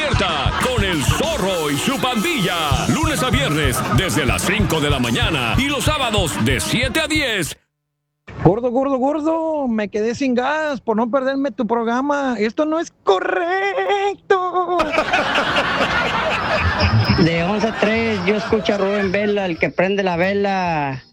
despierta con El Zorro y su pandilla. Lunes a viernes desde las 5 de la mañana y los sábados de 7 a 10. Gordo, me quedé sin gas por no perderme tu programa. Esto no es correcto. De 11 a 3 yo escucho a Rubén Vela, el que prende la vela.